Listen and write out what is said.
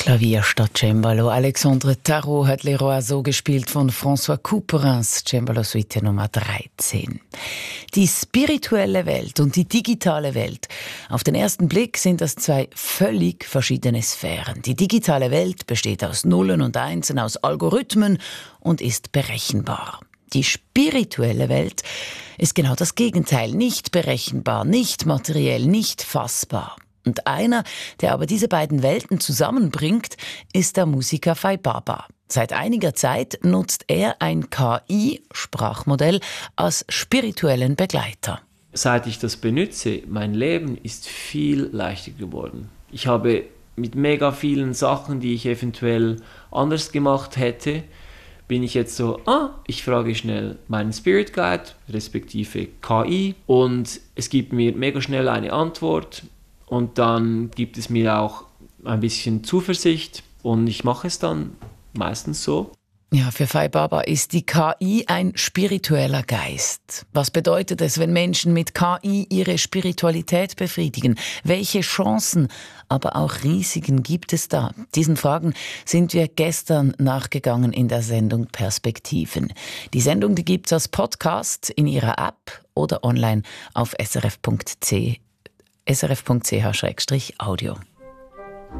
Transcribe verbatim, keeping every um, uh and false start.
Klavier statt Cembalo. Alexandre Tarot hat Les Rois gespielt von François Couperins, Cembalo Suite Nummer dreizehn. Die spirituelle Welt und die digitale Welt. Auf den ersten Blick sind das zwei völlig verschiedene Sphären. Die digitale Welt besteht aus Nullen und Einsen, aus Algorithmen und ist berechenbar. Die spirituelle Welt ist genau das Gegenteil. Nicht berechenbar, nicht materiell, nicht fassbar. Und einer, der aber diese beiden Welten zusammenbringt, ist der Musiker Fai Baba. Seit einiger Zeit nutzt er ein K I-Sprachmodell als spirituellen Begleiter. Seit ich das benutze, mein Leben ist viel leichter geworden. Ich habe mit mega vielen Sachen, die ich eventuell anders gemacht hätte, bin ich jetzt so, ah, ich frage schnell meinen Spirit Guide, respektive K I, und es gibt mir mega schnell eine Antwort. Und dann gibt es mir auch ein bisschen Zuversicht und ich mache es dann meistens so. Ja, für Fai Baba ist die K I ein spiritueller Geist. Was bedeutet es, wenn Menschen mit K I ihre Spiritualität befriedigen? Welche Chancen, aber auch Risiken gibt es da? Diesen Fragen sind wir gestern nachgegangen in der Sendung Perspektiven. Die Sendung, die gibt's als Podcast in ihrer App oder online auf s r f punkt c h s r f punkt c h Audio.